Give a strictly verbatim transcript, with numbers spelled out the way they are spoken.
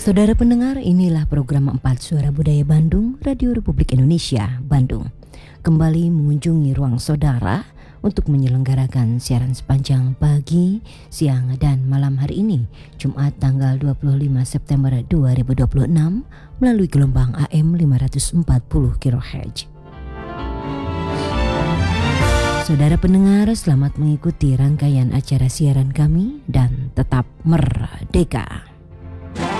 Saudara pendengar, inilah program empat Suara Budaya Bandung, Radio Republik Indonesia, Bandung. Kembali mengunjungi ruang saudara untuk menyelenggarakan siaran sepanjang pagi, siang, dan malam hari ini, Jumat tanggal dua puluh lima September dua ribu dua puluh enam, melalui gelombang A M lima ratus empat puluh kilohertz. Saudara pendengar, selamat mengikuti rangkaian acara siaran kami dan tetap merdeka.